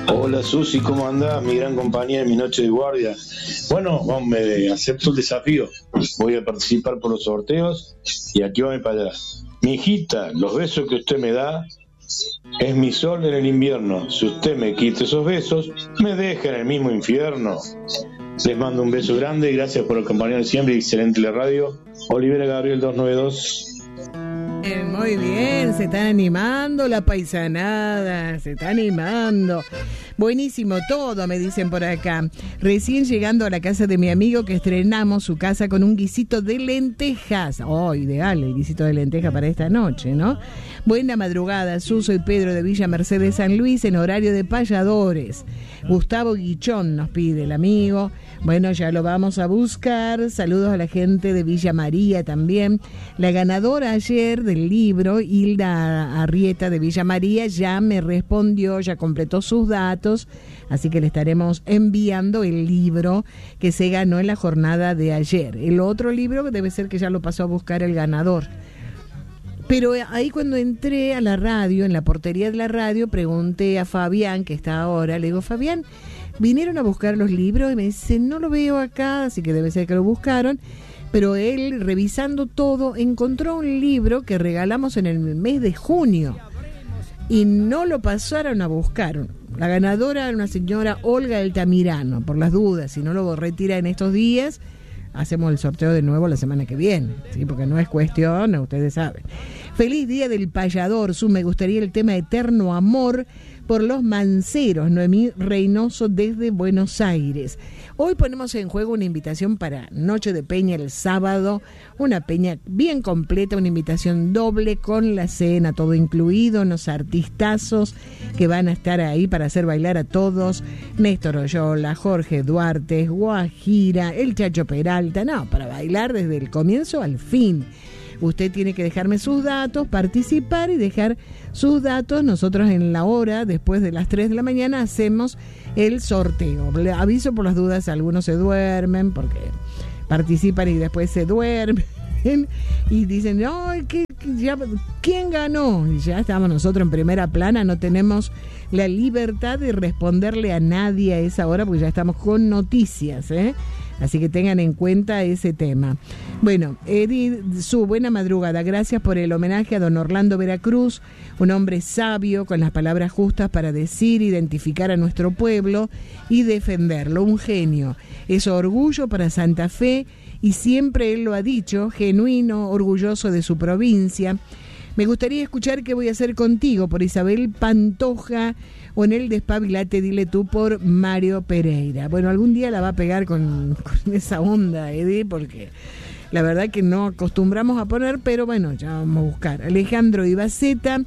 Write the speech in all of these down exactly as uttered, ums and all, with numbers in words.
Hola Susi, ¿cómo andás? Mi gran compañía en mi noche de guardia. Bueno, vamos, me acepto el desafío. Voy a participar por los sorteos y aquí voy para allá. Mi hijita, los besos que usted me da es mi sol en el invierno. Si usted me quita esos besos, me deja en el mismo infierno. Les mando un beso grande y gracias por acompañarme siempre. Excelente la radio. Olivera Gabriel dos noventa y dos. Eh, muy bien, se están animando la paisanada, se está animando. Buenísimo todo, me dicen por acá. Recién llegando a la casa de mi amigo que estrenamos su casa con un guisito de lentejas. Oh, ideal el guisito de lenteja para esta noche, ¿no? Buena madrugada, Suso y Pedro de Villa Mercedes San Luis en horario de payadores. Gustavo Guichón nos pide el amigo. Bueno, ya lo vamos a buscar. Saludos a la gente de Villa María también. La ganadora ayer del libro, Hilda Arrieta de Villa María, ya me respondió, ya completó sus datos, así que le estaremos enviando el libro que se ganó en la jornada de ayer. El otro libro debe ser que ya lo pasó a buscar el ganador. Pero ahí cuando entré a la radio, en la portería de la radio, pregunté a Fabián, que está ahora, le digo, Fabián, ¿vinieron a buscar los libros? Y me dice, no lo veo acá, así que debe ser que lo buscaron. Pero él, revisando todo, encontró un libro que regalamos en el mes de junio y no lo pasaron a buscar. La ganadora era una señora Olga Altamirano, por las dudas, si no lo retira en estos días, hacemos el sorteo de nuevo la semana que viene, ¿sí? Porque no es cuestión, ustedes saben. Feliz día del payador, Su, me gustaría el tema Eterno Amor por los Manceros, Noemí Reynoso desde Buenos Aires. Hoy ponemos en juego una invitación para Noche de Peña el sábado, una peña bien completa, una invitación doble con la cena, todo incluido, unos artistazos que van a estar ahí para hacer bailar a todos, Néstor Oyola, Jorge Duarte, Guajira, el Chacho Peralta, no, para bailar desde el comienzo al fin. Usted tiene que dejarme sus datos, participar y dejar sus datos. Nosotros en la hora, después de las tres de la mañana, hacemos el sorteo. Le aviso por las dudas, algunos se duermen porque participan y después se duermen. Y dicen, no, ¿qué, qué, ya, ¿quién ganó? Y ya estamos nosotros en primera plana, no tenemos la libertad de responderle a nadie a esa hora porque ya estamos con noticias, ¿eh? Así que tengan en cuenta ese tema. Bueno, Eddie, Su, buena madrugada. Gracias por el homenaje a don Orlando Veracruz, un hombre sabio con las palabras justas para decir, identificar a nuestro pueblo y defenderlo. Un genio. Es orgullo para Santa Fe y siempre él lo ha dicho, genuino, orgulloso de su provincia. Me gustaría escuchar Qué voy a hacer contigo por Isabel Pantoja o en el Despabilate, dile tú, por Mario Pereira. Bueno, algún día la va a pegar con, con esa onda, Eddie, porque la verdad que no acostumbramos a poner, pero bueno, ya vamos a buscar. Alejandro Ibaceta,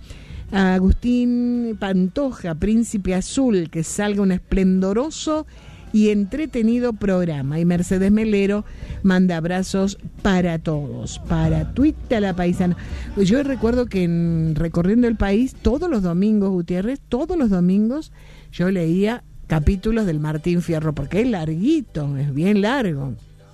Agustín Pantoja, Príncipe Azul, que salga un esplendoroso y entretenido programa. Y Mercedes Melero manda abrazos para todos. Para Twitter a la paisana. Yo recuerdo que en Recorriendo el País, todos los domingos, Gutiérrez, todos los domingos, yo leía capítulos del Martín Fierro, porque es larguito, es bien largo.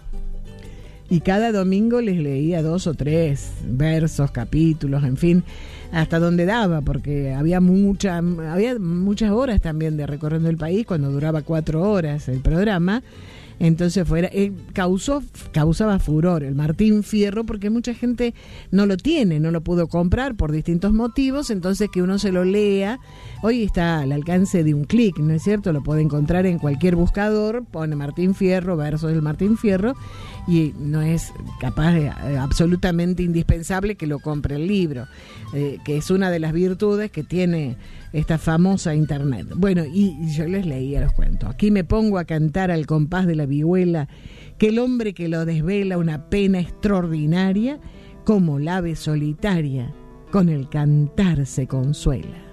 Y cada domingo les leía dos o tres versos, capítulos, en fin, hasta donde daba, porque había mucha, había muchas horas también de Recorriendo el País, cuando duraba cuatro horas el programa. Entonces fuera, eh, causó, causaba furor el Martín Fierro, porque mucha gente no lo tiene, no lo pudo comprar por distintos motivos, entonces que uno se lo lea, hoy está al alcance de un clic, ¿no es cierto? Lo puede encontrar en cualquier buscador, pone Martín Fierro, versos del Martín Fierro, y no es capaz, de, eh, absolutamente indispensable que lo compre el libro, eh, que es una de las virtudes que tiene esta famosa internet. Bueno, y yo les leía los cuentos. Aquí me pongo a cantar al compás de la vihuela, que el hombre que lo desvela una pena extraordinaria, como la ave solitaria, con el cantar se consuela.